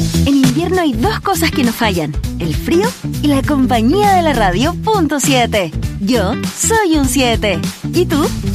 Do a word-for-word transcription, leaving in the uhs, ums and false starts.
En invierno hay dos cosas que no fallan: el frío y la compañía de la radio punto siete. Yo soy un siete. ¿Y tú?